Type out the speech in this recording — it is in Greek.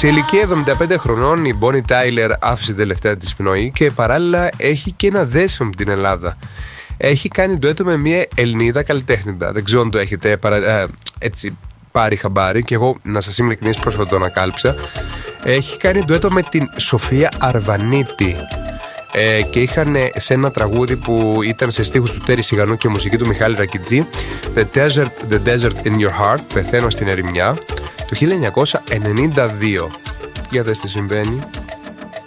Σε ηλικία 75 χρονών η Bonnie Tyler άφησε την τελευταία της πνοή και παράλληλα έχει και ένα δέσιμο με την Ελλάδα. Έχει κάνει ντουέτο με μια Ελληνίδα καλλιτέχνητα. Δεν ξέρω αν το έχετε έτσι πάρει χαμπάρι, και εγώ, να σας είμαι ειλικρινής, πρόσφατα το ανακάλυψα. Έχει κάνει ντουέτο με την Σοφία Αρβανίτη. Και είχαν σε ένα τραγούδι που ήταν σε στίχους του Τέρι Σιγανού και μουσική του Μιχάλη Ρακιτζή, The Desert in Your Heart, πεθαίνω στην ερημιά, του 1992. Για δες τι συμβαίνει.